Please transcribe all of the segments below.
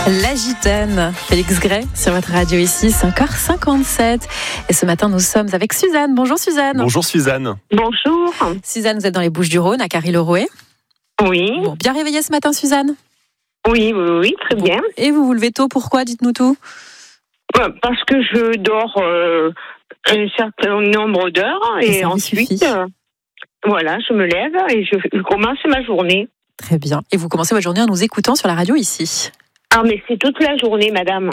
La Gitane, Félix Gray sur votre radio ici, 5h57. Et ce matin, nous sommes avec Suzanne. Bonjour Suzanne. Bonjour Suzanne. Bonjour. Suzanne, vous êtes dans les Bouches-du-Rhône, à Carry-le-Rouet. Oui. Bon, bien réveillée ce matin, Suzanne? Oui, très bien. Et vous vous levez tôt, pourquoi? Dites-nous tout. Parce que je dors un certain nombre d'heures et ensuite, voilà, je me lève et je commence ma journée. Très bien. Et vous commencez votre journée en nous écoutant sur la radio ici. Ah, mais c'est toute la journée, madame.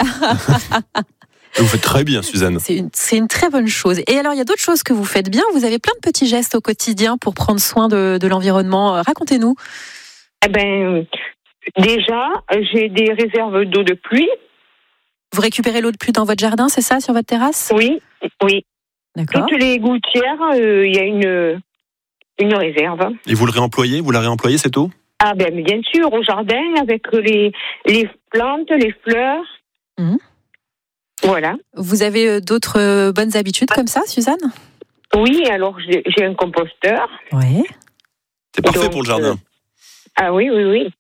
Vous faites très bien, Suzanne. C'est une très bonne chose. Et alors, il y a d'autres choses que vous faites bien. Vous avez plein de petits gestes au quotidien pour prendre soin de l'environnement. Racontez-nous. Eh ben, déjà, j'ai des réserves d'eau de pluie. Vous récupérez l'eau de pluie dans votre jardin, c'est ça, sur votre terrasse? Oui. D'accord. Toutes les gouttières, il y a une réserve. Et vous le réemployez? Vous la réemployez, cette eau? Ah ben bien sûr, au jardin, avec les plantes, les fleurs. Mmh. Voilà. Vous avez d'autres bonnes habitudes comme ça, Suzanne? Oui, alors j'ai un composteur. Oui. C'est parfait pour le jardin. Ah oui.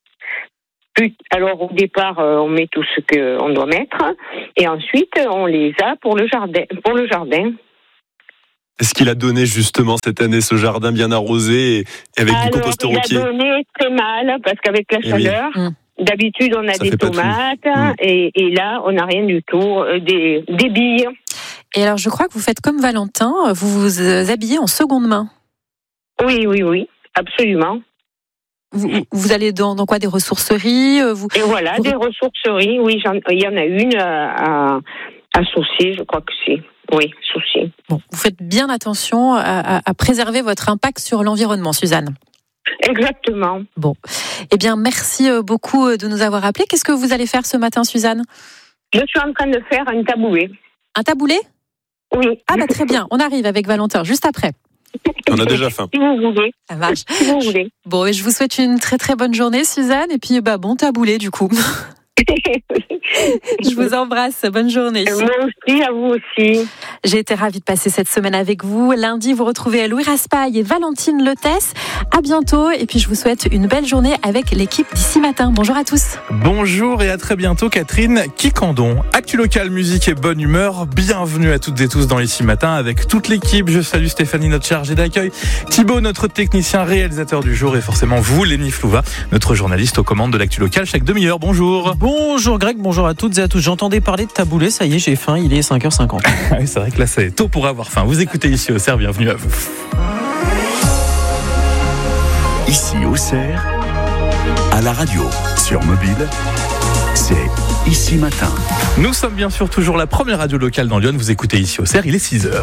Alors au départ, on met tout ce qu'on doit mettre, et ensuite on les a pour le jardin. Est-ce qu'il a donné justement cette année ce jardin bien arrosé et avec du composteur au pied? Il a donné très mal parce qu'avec la chaleur, d'habitude on a des tomates et là on n'a rien du tout, des billes. Et alors je crois que vous faites comme Valentin, vous vous habillez en seconde main. Oui, absolument. Vous allez dans quoi? Des ressourceries Et voilà, des ressourceries, oui, il y en a une à Saucier, je crois que c'est. Oui, Saucier. Bon, vous faites bien attention à préserver votre impact sur l'environnement, Suzanne. Exactement. Bon, eh bien, merci beaucoup de nous avoir appelés. Qu'est-ce que vous allez faire ce matin, Suzanne? Je suis en train de faire un taboulet. Un taboulet? Oui. Ah très bien, on arrive avec Valentin, juste après. On a déjà faim. Si vous voulez. Ça marche. Si vous voulez. Bon, et je vous souhaite une très très bonne journée, Suzanne, et puis bon taboulet du coup. Je vous embrasse, bonne journée. Moi aussi, à vous aussi. J'ai été ravie de passer cette semaine avec vous. Lundi, vous retrouvez Louis Raspail et Valentine Lotès. À bientôt, et puis je vous souhaite une belle journée avec l'équipe d'Ici Matin. Bonjour à tous. Bonjour et à très bientôt, Catherine Kikandon. Actu local, musique et bonne humeur. Bienvenue à toutes et tous dans Ici Matin avec toute l'équipe. Je salue Stéphanie, notre chargée d'accueil, Thibaut, notre technicien réalisateur du jour, et forcément vous, Lénie Flouva, notre journaliste aux commandes de l'actu local chaque demi-heure. Bonjour. Bonjour Greg, bonjour à toutes et à tous. J'entendais parler de taboulet, ça y est, j'ai faim, il est 5h50. Oui, c'est vrai que là, c'est tôt pour avoir faim. Vous écoutez Ici au Cerf, bienvenue à vous. Ici au Cerf, à la radio, sur mobile, c'est Ici Matin. Nous sommes bien sûr toujours la première radio locale dans Lyon. Vous écoutez Ici au Cerf, il est 6h.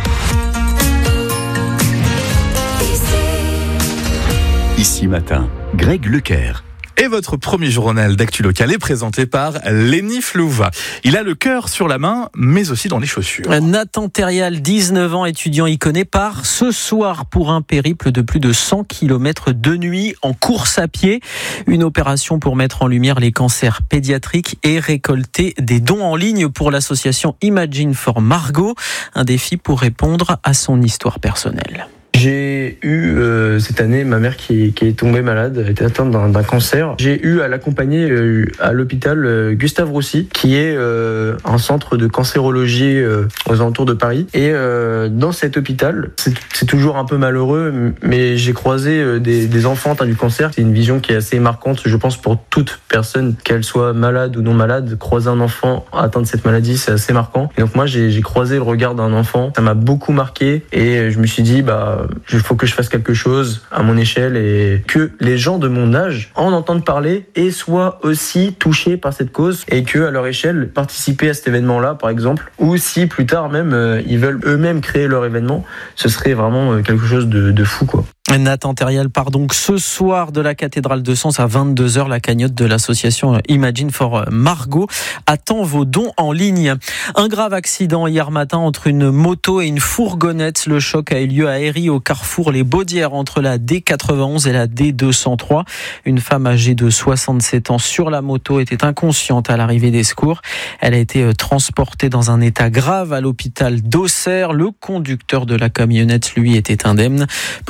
Ici Matin, Greg Leclerc. Et votre premier journal d'actu local est présenté par Lénie Flouva. Il a le cœur sur la main, mais aussi dans les chaussures. Nathan Thérial, 19 ans, étudiant iconé, part ce soir pour un périple de plus de 100 km de nuit en course à pied. Une opération pour mettre en lumière les cancers pédiatriques et récolter des dons en ligne pour l'association Imagine for Margot. Un défi pour répondre à son histoire personnelle. J'ai eu cette année ma mère qui est tombée malade, elle était atteinte d'un cancer. J'ai eu à l'accompagner à l'hôpital Gustave Roussy, qui est un centre de cancérologie aux alentours de Paris. Et dans cet hôpital, c'est toujours un peu malheureux, mais j'ai croisé des enfants atteints du cancer. C'est une vision qui est assez marquante, je pense, pour toute personne, qu'elle soit malade ou non malade. Croiser un enfant atteint de cette maladie, c'est assez marquant. Et donc moi, j'ai croisé le regard d'un enfant, ça m'a beaucoup marqué, et je me suis dit, il faut que je fasse quelque chose à mon échelle et que les gens de mon âge en entendent parler et soient aussi touchés par cette cause, et que à leur échelle participer à cet événement-là, par exemple, ou si plus tard même ils veulent eux-mêmes créer leur événement, ce serait vraiment quelque chose de fou, quoi. Nathan Thérial part donc ce soir de la cathédrale de Sens à 22h. La cagnotte de l'association Imagine for Margot attend vos dons en ligne. Un grave accident hier matin entre une moto et une fourgonnette. Le choc a eu lieu à Héry, au carrefour Les Baudières, entre la D91 et la D203. Une femme âgée de 67 ans sur la moto était inconsciente à l'arrivée des secours. Elle a été transportée dans un état grave à l'hôpital d'Auxerre. Le conducteur de la camionnette, lui, était indemne. Prudence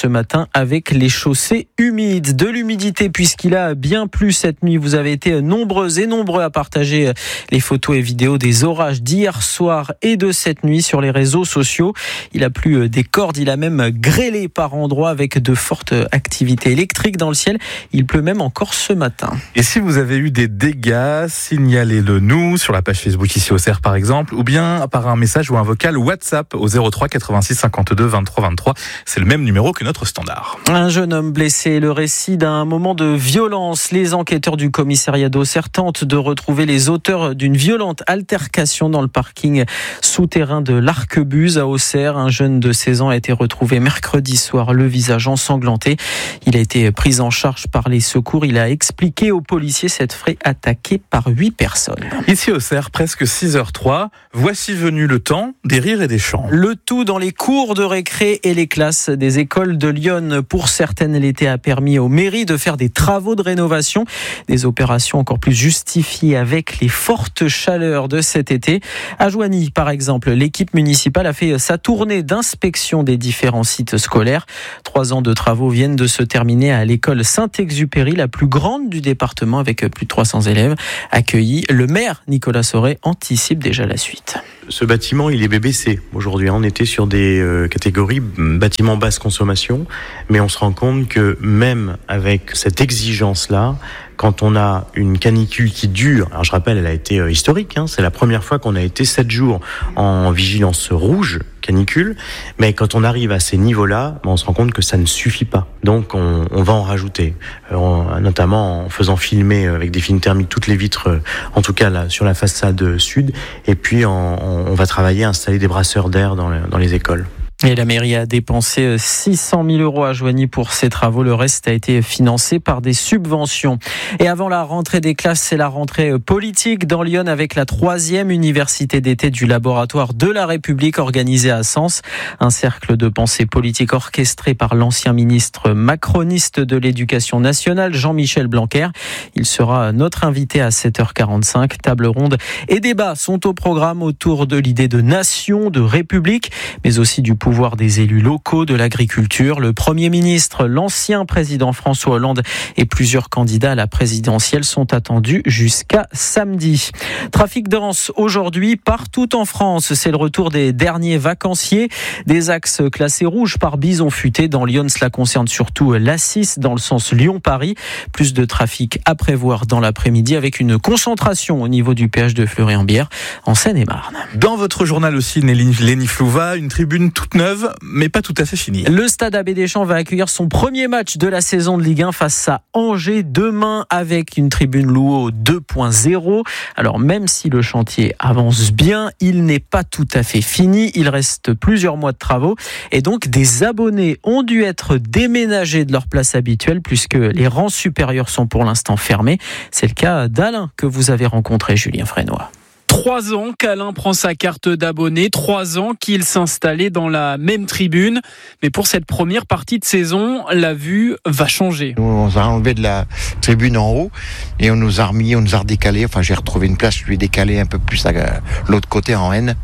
ce matin avec les chaussées humides. De l'humidité puisqu'il a bien plu cette nuit. Vous avez été nombreux et nombreux à partager les photos et vidéos des orages d'hier soir et de cette nuit sur les réseaux sociaux. Il a plu des cordes, il a même grêlé par endroits avec de fortes activités électriques dans le ciel. Il pleut même encore ce matin. Et si vous avez eu des dégâts, signalez-le nous sur la page Facebook Ici au Cerf par exemple, ou bien par un message ou un vocal WhatsApp au 03 86 52 23 23. C'est le même numéro que notre standard. Un jeune homme blessé, le récit d'un moment de violence. Les enquêteurs du commissariat d'Auxerre tentent de retrouver les auteurs d'une violente altercation dans le parking souterrain de l'Arquebuse à Auxerre. Un jeune de 16 ans a été retrouvé mercredi soir, le visage ensanglanté. Il a été pris en charge par les secours. Il a expliqué aux policiers s'être fait attaquer par 8 personnes. Ici au Cerf, presque 6h03, voici venu le temps des rires et des chants. Le tout dans les cours de récré et les classes des écoles de Lyon. Pour certaines, l'été a permis aux mairies de faire des travaux de rénovation, des opérations encore plus justifiées avec les fortes chaleurs de cet été. À Joigny, par exemple, l'équipe municipale a fait sa tournée d'inspection des différents sites scolaires. 3 ans de travaux viennent de se terminer à l'école Saint-Exupéry, la plus grande du département avec plus de 300 élèves accueillis. Le maire Nicolas Sauret anticipe déjà la suite. Ce bâtiment, il est BBC aujourd'hui. On était sur des catégories bâtiments basse consommation, mais on se rend compte que même avec cette exigence-là, quand on a une canicule qui dure, alors je rappelle, elle a été historique, c'est la première fois qu'on a été 7 jours en vigilance rouge, canicule, mais quand on arrive à ces niveaux-là, on se rend compte que ça ne suffit pas. Donc on va en rajouter, notamment en faisant filmer avec des films thermiques toutes les vitres, en tout cas là, sur la façade sud, et puis on va travailler à installer des brasseurs d'air dans les écoles. Et la mairie a dépensé 600 000 euros à Joigny pour ces travaux. Le reste a été financé par des subventions. Et avant la rentrée des classes, c'est la rentrée politique dans Lyon avec la 3e université d'été du laboratoire de la République organisée à Sens. Un cercle de pensée politique orchestré par l'ancien ministre macroniste de l'Éducation nationale, Jean-Michel Blanquer. Il sera notre invité à 7h45. Table ronde et débats sont au programme autour de l'idée de nation, de république, mais aussi du pouvoir des élus locaux, de l'agriculture. Le Premier ministre, l'ancien président François Hollande et plusieurs candidats à la présidentielle sont attendus jusqu'à samedi. Trafic dense aujourd'hui partout en France. C'est le retour des derniers vacanciers. Des axes classés rouges par bison futé. Dans Lyon, cela concerne surtout l'A6 dans le sens Lyon-Paris. Plus de trafic à prévoir dans l'après-midi avec une concentration au niveau du péage de Fleury-en-Bière en Seine-et-Marne. Dans votre journal aussi, Lénie Flouva, une tribune toute neuve, mais pas tout à fait finie. Le Stade Abbé Deschamps va accueillir son premier match de la saison de Ligue 1 face à Angers demain avec une tribune Louo 2.0. Alors même si le chantier avance bien, il n'est pas tout à fait fini. Il reste plusieurs mois de travaux et donc des abonnés ont dû être déménagés de leur place habituelle puisque les rangs supérieurs sont pour l'instant fermés. C'est le cas d'Alain que vous avez rencontré, Julien Frénois. 3 ans qu'Alain prend sa carte d'abonné, 3 ans qu'il s'installait dans la même tribune. Mais pour cette première partie de saison, la vue va changer. On nous a enlevé de la tribune en haut et on nous a redécalé. Enfin, j'ai retrouvé une place, je lui ai décalé un peu plus à l'autre côté en N,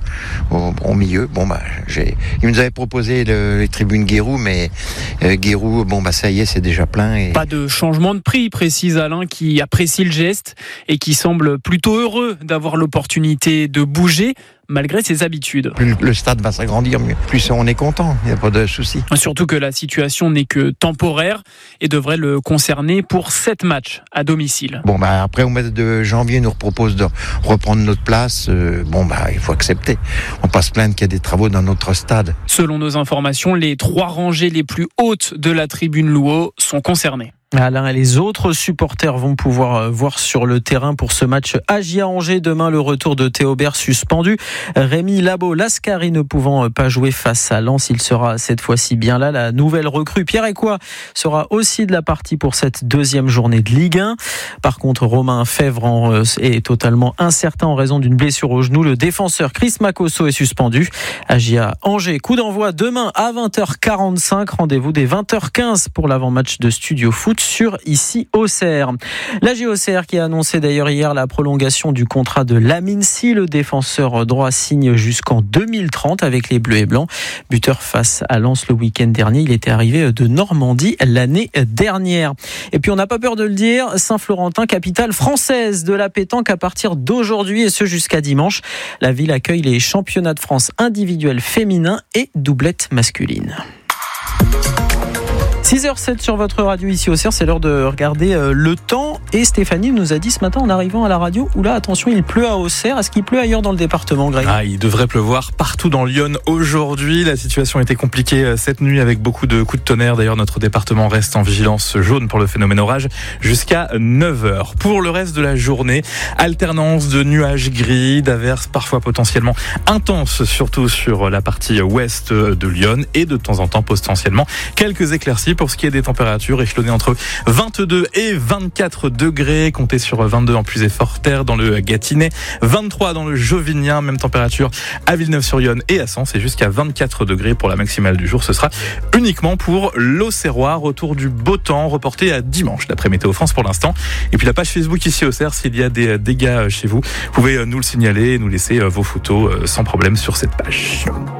au milieu. Il nous avait proposé les tribunes Guérou, mais Guérou, ça y est, c'est déjà plein. Pas de changement de prix, précise Alain, qui apprécie le geste et qui semble plutôt heureux d'avoir l'opportunité de bouger malgré ses habitudes. Plus le stade va s'agrandir, plus on est content, il n'y a pas de souci. Surtout que la situation n'est que temporaire et devrait le concerner pour 7 matchs à domicile. Après au mois de janvier, on nous propose de reprendre notre place. Il faut accepter. On va pas se plaindre qu'il y a des travaux dans notre stade. Selon nos informations, les 3 rangées les plus hautes de la tribune Louo sont concernées. Alain et les autres supporters vont pouvoir voir sur le terrain pour ce match Agia-Angers. Demain, le retour de Théobert suspendu. Rémi Labo-Lascari ne pouvant pas jouer face à Lens, il sera cette fois-ci bien là. La nouvelle recrue Pierre Ecoua sera aussi de la partie pour cette 2e journée de Ligue 1. Par contre, Romain Fèvre est totalement incertain en raison d'une blessure au genou. Le défenseur Chris Makosso est suspendu. Agia-Angers, coup d'envoi demain à 20h45. Rendez-vous dès 20h15 pour l'avant-match de Studio Foot sur Ici Auxerre. La GOCR qui a annoncé d'ailleurs hier la prolongation du contrat de Lamine Sy. Le défenseur droit signe jusqu'en 2030 avec les Bleus et Blancs. Buteur face à Lens le week-end dernier. Il était arrivé de Normandie l'année dernière. Et puis on n'a pas peur de le dire, Saint-Florentin, capitale française de la pétanque à partir d'aujourd'hui et ce jusqu'à dimanche. La ville accueille les championnats de France individuels féminins et doublettes masculines. 6h07 sur votre radio Ici Auxerre, c'est l'heure de regarder le temps. Et Stéphanie nous a dit ce matin en arrivant à la radio, oula, attention, il pleut à Auxerre. Est-ce qu'il pleut ailleurs dans le département, Greg ? Il devrait pleuvoir partout dans Lyon aujourd'hui. La situation était compliquée cette nuit avec beaucoup de coups de tonnerre. D'ailleurs, notre département reste en vigilance jaune pour le phénomène orage jusqu'à 9h. Pour le reste de la journée, alternance de nuages gris, d'averses parfois potentiellement intenses, surtout sur la partie ouest de Lyon et de temps en temps potentiellement quelques éclaircies. Pour ce qui est des températures, échelonnées entre 22 et 24 degrés, comptez sur 22 en plus et Forterre dans le Gâtinais, 23 dans le Jovinien, même température à Villeneuve-sur-Yonne et à Sens, et jusqu'à 24 degrés pour la maximale du jour. Ce sera uniquement pour l'Auxerrois. Retour du beau temps reporté à dimanche, d'après Météo France pour l'instant. Et puis la page Facebook Ici Auxerre, s'il y a des dégâts chez vous, vous pouvez nous le signaler et nous laisser vos photos sans problème sur cette page.